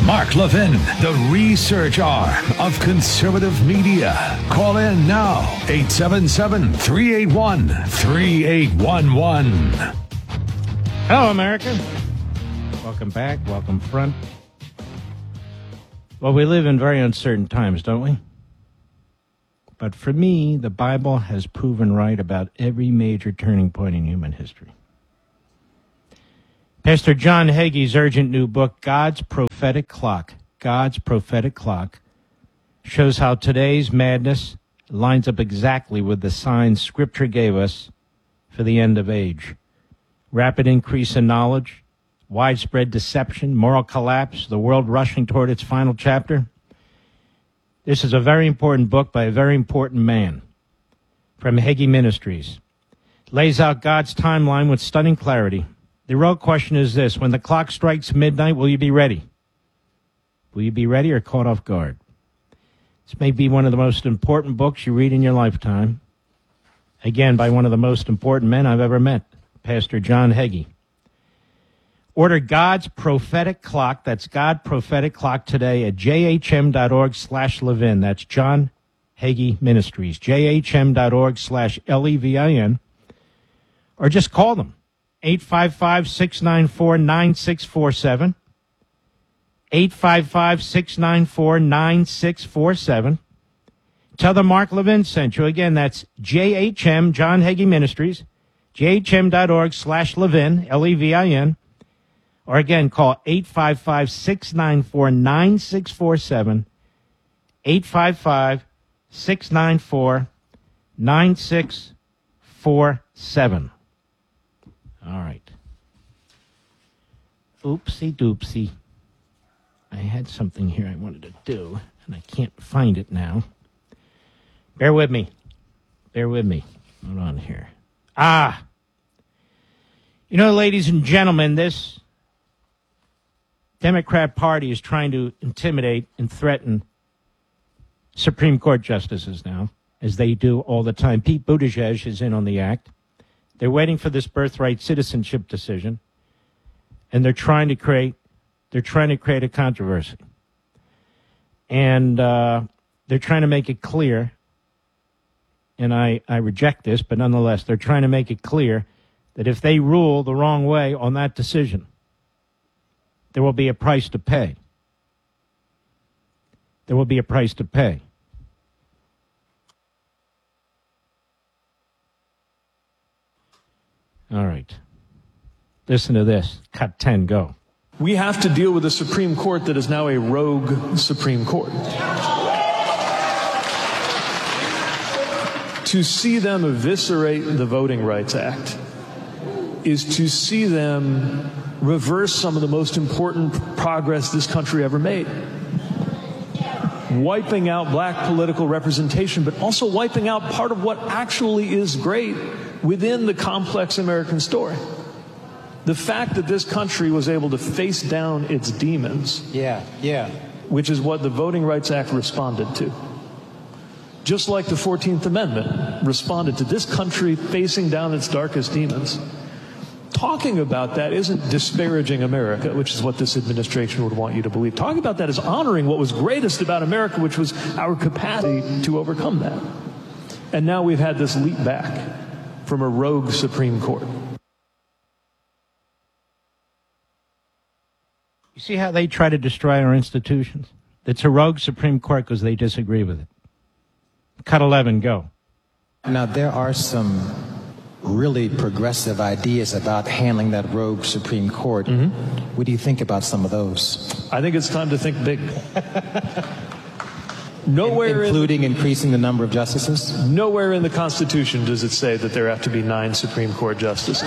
Mark Levin, the research arm of conservative media. Call in now, 877-381-3811. Hello, America. Welcome back. Welcome front. Well, we live in very uncertain times, don't we? But for me, the Bible has proven right about every major turning point in human history. Pastor John Hagee's urgent new book, God's Prophetic Clock, shows how today's madness lines up exactly with the signs Scripture gave us for the end of age. Rapid increase in knowledge, widespread deception, moral collapse, the world rushing toward its final chapter. This is a very important book by a very important man from Hagee Ministries. It lays out God's timeline with stunning clarity. The real question is this: when the clock strikes midnight, will you be ready? Will you be ready or caught off guard? This may be one of the most important books you read in your lifetime. Again, by one of the most important men I've ever met, Pastor John Hagee. Order God's Prophetic Clock, that's God Prophetic Clock, today at jhm.org/Levin. That's John Hagee Ministries, jhm.org/LEVIN. Or just call them, 855-694-9647, 855-694-9647. Tell them Mark Levin sent you. Again, that's JHM, John Hagee Ministries, jhm.org/Levin, LEVIN. Or again, call 855-694-9647, 855-694-9647. All right. Oopsie doopsie. I had something here I wanted to do, and I can't find it now. Bear with me. Hold on here. You know, ladies and gentlemen, this Democrat Party is trying to intimidate and threaten Supreme Court justices now, as they do all the time. Pete Buttigieg is in on the act. They're waiting for this birthright citizenship decision, and they're trying to create a controversy. And they're trying to make it clear, and I reject this, but nonetheless, they're trying to make it clear that if they rule the wrong way on that decision, there will be a price to pay. There will be a price to pay. All right. Listen to this. Cut 10, go. We have to deal with a Supreme Court that is now a rogue Supreme Court. To see them eviscerate the Voting Rights Act is to see them reverse some of the most important progress this country ever made. Wiping out black political representation, but also wiping out part of what actually is great within the complex American story. The fact that this country was able to face down its demons, which is what the Voting Rights Act responded to. Just like the 14th Amendment responded to this country facing down its darkest demons. Talking about that isn't disparaging America, which is what this administration would want you to believe. Talking about that is honoring what was greatest about America, which was our capacity to overcome that. And now we've had this leap back from a rogue Supreme Court. You see how they try to destroy our institutions? It's a rogue Supreme Court because they disagree with it. Cut 11, go. Now, there are some really progressive ideas about handling that rogue Supreme Court. What do you think about some of those? I think it's time to think big. Nowhere including increasing the number of justices? Nowhere in the Constitution does it say that there have to be 9 Supreme Court justices.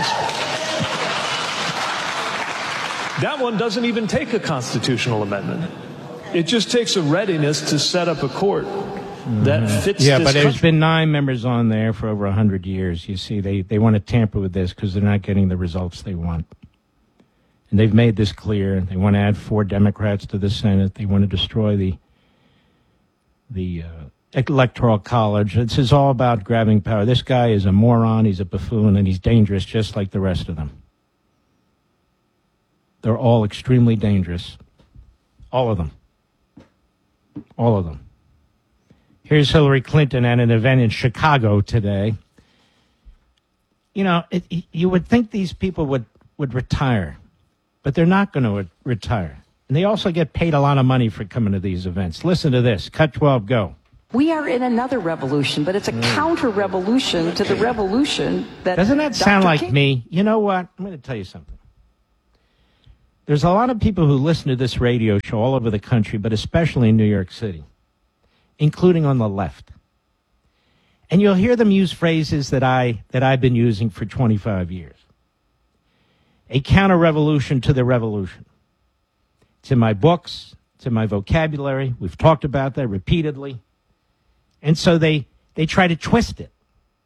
That one doesn't even take a constitutional amendment. It just takes a readiness to set up a court that fits this but there's country. been 9 members on there for over 100 years. You see, they want to tamper with this because they're not getting the results they want. And they've made this clear. They want to add 4 Democrats to the Senate. They want to destroy the Electoral College. This is all about grabbing power. This guy is a moron, he's a buffoon, and he's dangerous just like the rest of them. They're all extremely dangerous. All of them. All of them. Here's Hillary Clinton at an event in Chicago today. You know, you would think these people would retire, but they're not going to retire. And they also get paid a lot of money for coming to these events. Listen to this. Cut 12, go. We are in another revolution, but it's a counter-revolution to the revolution that... Doesn't that sound Dr. like King... me? You know what? I'm going to tell you something. There's a lot of people who listen to this radio show all over the country, but especially in New York City, including on the left. And you'll hear them use phrases that I've been using for 25 years. A counter-revolution to the revolution. It's in my books. It's in my vocabulary. We've talked about that repeatedly. And so they try to twist it.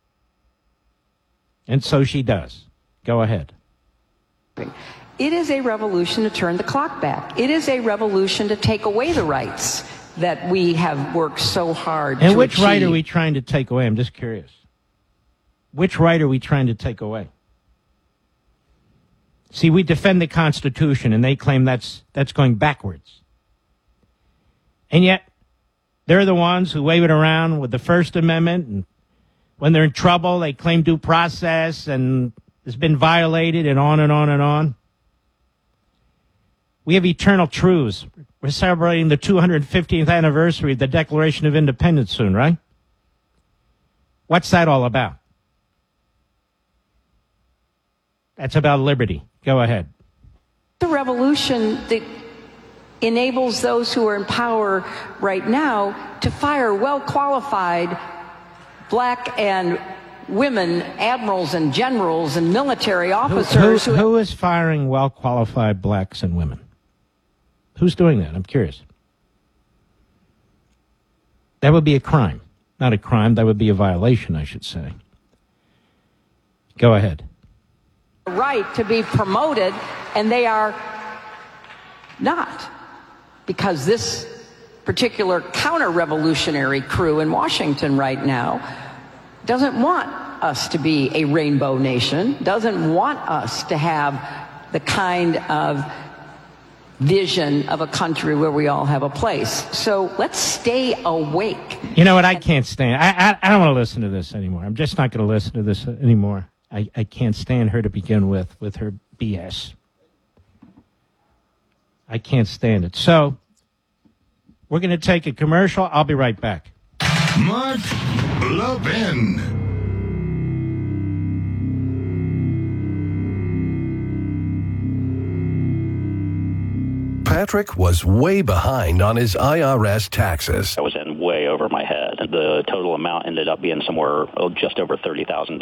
And so she does. Go ahead. It is a revolution to turn the clock back. It is a revolution to take away the rights that we have worked so hard to achieve. And which right are we trying to take away? I'm just curious. Which right are we trying to take away? See, we defend the Constitution, and they claim that's going backwards. And yet, they're the ones who wave it around with the First Amendment, and when they're in trouble, they claim due process, and it's been violated, and on and on and on. We have eternal truths. We're celebrating the 250th anniversary of the Declaration of Independence soon, right? What's that all about? That's about liberty. Go ahead. The revolution that enables those who are in power right now to fire well-qualified black and women admirals and generals and military officers. Who is firing well-qualified blacks and women? Who's doing that? I'm curious. That would be a crime. Not a crime. That would be a violation, I should say. Go ahead. Right to be promoted, and they are not, because this particular counter-revolutionary crew in Washington right now doesn't want us to be a rainbow nation, doesn't want us to have the kind of vision of a country where we all have a place. So let's stay awake. You know what? I can't stand. I don't want to listen to this anymore. I'm just not going to listen to this anymore. I can't stand her to begin with her BS. I can't stand it. So we're going to take a commercial. I'll be right back. Mark Levin. Patrick was way behind on his IRS taxes. I was in way over my head. The total amount ended up being somewhere just over $30,000.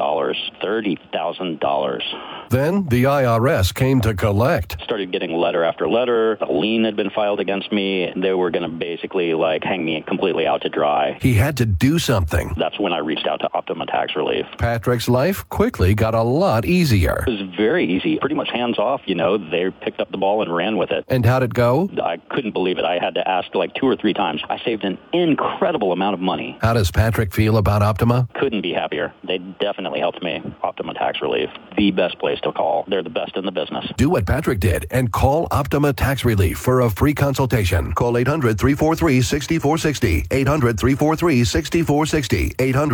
$30,000. Then the IRS came to collect. Started getting letter after letter. A lien had been filed against me. They were going to basically hang me completely out to dry. He had to do something. That's when I reached out to Optima Tax Relief. Patrick's life quickly got a lot easier. It was very easy. Pretty much hands off, They picked up the ball and ran with it. And how'd it go? I couldn't believe it. I had to ask 2 or 3 times. I saved an incredible amount of money. How does Patrick feel about Optima? Couldn't be happier. They definitely helped me. Optima Tax Relief, the best place to call. They're the best in the business. Do what Patrick did and call Optima Tax Relief for a free consultation. Call 800-343-6460. 800-343-6460.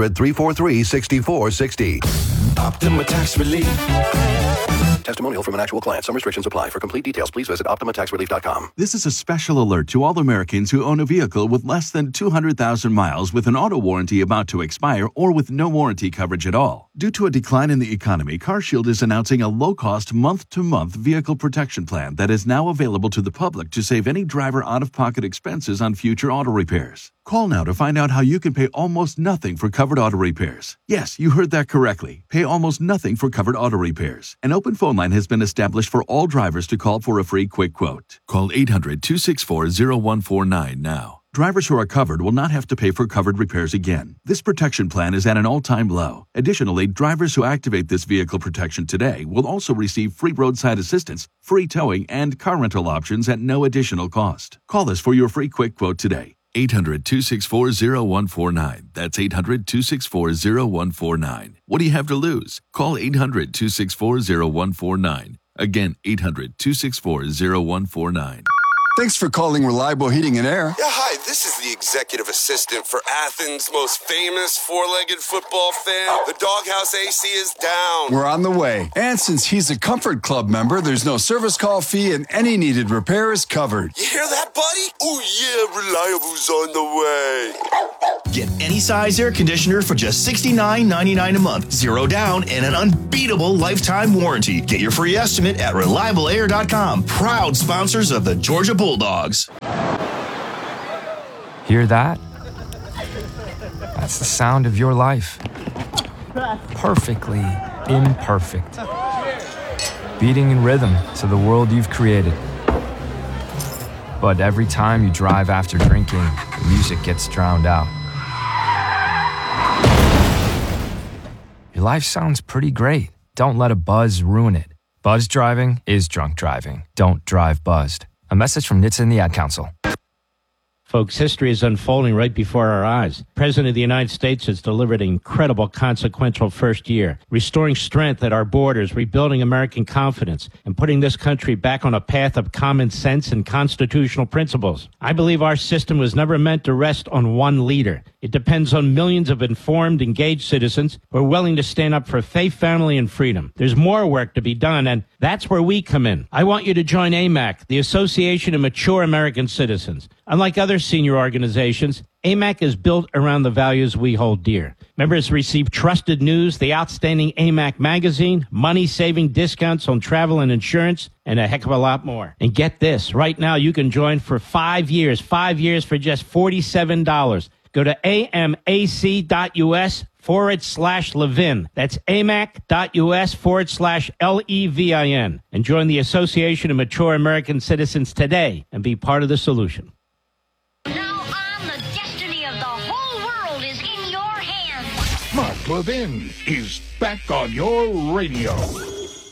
800-343-6460. Optima Tax Relief. Testimonial from an actual client. Some restrictions apply. For complete details, please visit OptimaTaxRelief.com. This is a special alert to all Americans who own a vehicle with less than 200,000 miles with an auto warranty about to expire or with no warranty coverage at all. Due to a decline in the economy, CarShield is announcing a low-cost month-to-month vehicle protection plan that is now available to the public to save any driver out-of-pocket expenses on future auto repairs. Call now to find out how you can pay almost nothing for covered auto repairs. Yes, you heard that correctly. Pay almost nothing for covered auto repairs. An open phone line has been established for all drivers to call for a free quick quote. Call 800-264-0149 now. Drivers who are covered will not have to pay for covered repairs again. This protection plan is at an all-time low. Additionally, drivers who activate this vehicle protection today will also receive free roadside assistance, free towing, and car rental options at no additional cost. Call us for your free quick quote today. 800-264-0149. That's 800-264-0149. What do you have to lose? Call 800-264-0149. Again, 800-264-0149. Thanks for calling Reliable Heating and Air. Yeah, hi, this is the executive assistant for Athens' most famous four-legged football fan. The doghouse AC is down. We're on the way. And since he's a Comfort Club member, there's no service call fee and any needed repair is covered. You hear that, buddy? Oh, yeah, Reliable's on the way. Get any size air conditioner for just $69.99 a month. 0 down and an unbeatable lifetime warranty. Get your free estimate at ReliableAir.com. Proud sponsors of the Georgia Bulldogs. Hear that? That's the sound of your life. Perfectly imperfect. Beating in rhythm to the world you've created. But every time you drive after drinking, the music gets drowned out. Your life sounds pretty great. Don't let a buzz ruin it. Buzz driving is drunk driving. Don't drive buzzed. A message from NHTSA and the Ad Council. Folks, history is unfolding right before our eyes. The President of the United States has delivered an incredible, consequential first year, restoring strength at our borders, rebuilding American confidence, and putting this country back on a path of common sense and constitutional principles. I believe our system was never meant to rest on one leader. It depends on millions of informed, engaged citizens who are willing to stand up for faith, family, and freedom. There's more work to be done, and that's where we come in. I want you to join AMAC, the Association of Mature American Citizens. Unlike other senior organizations, AMAC is built around the values we hold dear. Members receive trusted news, the outstanding AMAC magazine, money-saving discounts on travel and insurance, and a heck of a lot more. And get this, right now you can join for 5 years for just $47. Go to amac.us/Levin. That's amac.us/LEVIN. And join the Association of Mature American Citizens today and be part of the solution. Mark Levin is back on your radio.